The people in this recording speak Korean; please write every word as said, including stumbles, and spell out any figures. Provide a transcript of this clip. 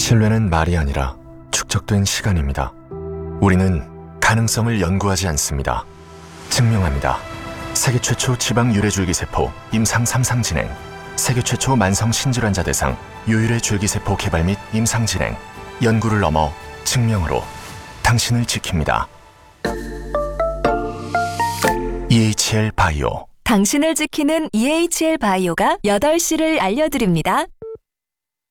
신뢰는 말이 아니라 축적된 시간입니다. 우리는 가능성을 연구하지 않습니다. 증명합니다. 세계 최초 지방 유래 줄기세포 임상 삼 상 진행, 세계 최초 만성 신질환자 대상 유유래 줄기세포 개발 및 임상 진행, 연구를 넘어 증명으로 당신을 지킵니다. 이에이치엘 바이오. 당신을 지키는 이에이치엘 바이오가 여덟 시를 알려드립니다.